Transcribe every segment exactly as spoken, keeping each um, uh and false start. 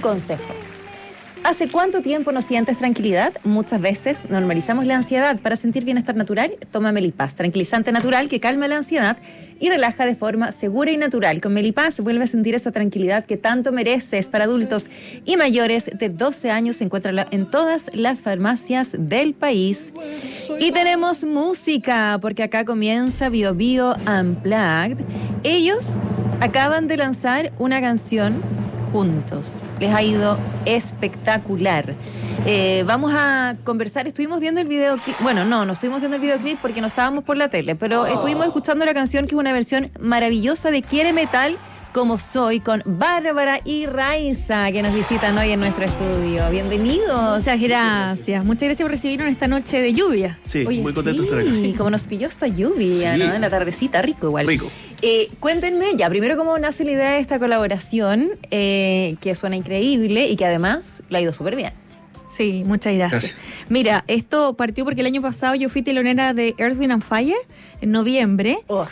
consejo. ¿Hace cuánto tiempo no sientes tranquilidad? Muchas veces normalizamos la ansiedad. Para sentir bienestar natural, toma Melipaz, tranquilizante natural que calma la ansiedad y relaja de forma segura y natural. Con Melipaz vuelve a sentir esa tranquilidad que tanto mereces. Para adultos y mayores de doce años se encuentra en todas las farmacias del país. Y tenemos música, porque acá comienza Bio Bio Unplugged. Ellos acaban de lanzar una canción juntos. Les ha ido espectacular. Eh, vamos a conversar. Estuvimos viendo el videoclip. Bueno, no, no estuvimos viendo el videoclip porque no estábamos por la tele, pero oh. estuvimos escuchando la canción, que es una versión maravillosa de Quiere Metal Como Soy, con Bárbara y Raiza, que nos visitan hoy en nuestro estudio. Bienvenidos. Muchas gracias. Muchas gracias por recibirnos esta noche de lluvia. Sí, Oye, muy contento sí, de estar acá. Sí, como nos pilló esta lluvia, sí. ¿no? En la tardecita, rico igual. Rico. Eh, cuéntenme ya, primero cómo nace la idea de esta colaboración, eh, que suena increíble y que además le ha ido súper bien. Sí, muchas gracias. Gracias. Mira, esto partió porque el año pasado yo fui telonera de Earth, Wind and Fire en noviembre. O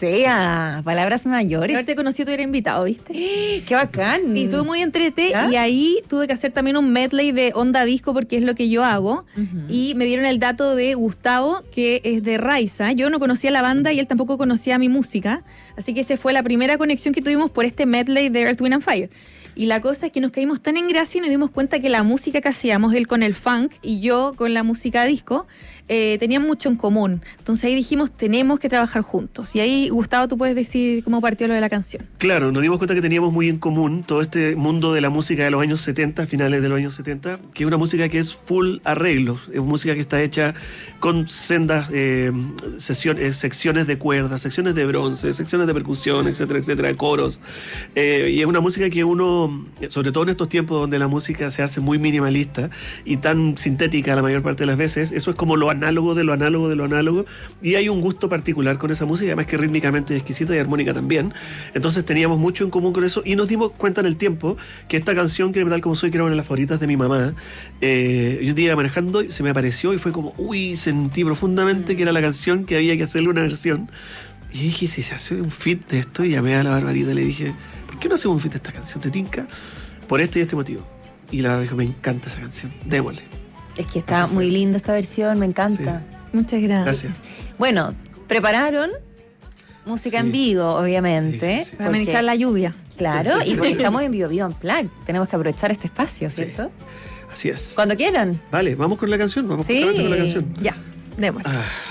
sea, palabras mayores. Haberte conocido, tú eras invitado, ¿viste? ¡Qué bacán! Sí, estuve muy entrete. ¿Ya? Y ahí tuve que hacer también un medley de onda disco porque es lo que yo hago. Uh-huh. Y me dieron el dato de Gustavo, que es de Raiza. Yo no conocía la banda y él tampoco conocía mi música. Así que esa fue la primera conexión que tuvimos por este medley de Earth, Wind and Fire. Y la cosa es que nos caímos tan en gracia y nos dimos cuenta que la música que hacíamos, él con el funk y yo con la música disco, eh, tenían mucho en común. Entonces ahí dijimos, tenemos que trabajar juntos. Y ahí, Gustavo, tú puedes decir cómo partió lo de la canción. Claro, nos dimos cuenta que teníamos muy en común todo este mundo de la música de los años setenta, finales de los años setenta, que es una música que es full arreglos, es música que está hecha con sendas eh, sesiones, secciones de cuerdas, secciones de bronce, secciones de percusión, etcétera, etcétera, coros. Eh, y es una música que uno, sobre todo en estos tiempos donde la música se hace muy minimalista y tan sintética la mayor parte de las veces, eso es como lo análogo de lo análogo de lo análogo, y hay un gusto particular con esa música, además que rítmicamente es exquisita y armónica también. Entonces teníamos mucho en común con eso y nos dimos cuenta en el tiempo que esta canción, Quiere Metal Como Soy, que era una de las favoritas de mi mamá, eh, yo un día iba manejando y se me apareció y fue como, uy, sentí profundamente que era la canción que había que hacerle una versión. Y dije, si se hace un feat de esto, y llamé a la Barbarita y le dije, ¿por qué no hacemos un feat de esta canción? ¿Te tinca? Por este y este motivo. Y la Barbarita dijo, me encanta esa canción, démosle. Es que está muy linda esta versión, me encanta. Sí. Muchas gracias. Gracias. Bueno, prepararon música Sí. en vivo, obviamente. Sí, sí, sí. Para amenizar la lluvia. Claro, y porque estamos en Bio Bio Unplugged, tenemos que aprovechar este espacio, ¿cierto? Sí. Así es. Cuando quieran. Vale, vamos con la canción, vamos Sí. con la canción. Ya, démosle. Ah.